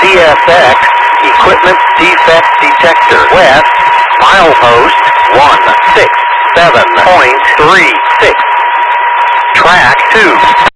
CSX Equipment Defect Detector. West, milepost 167.36. Track 2.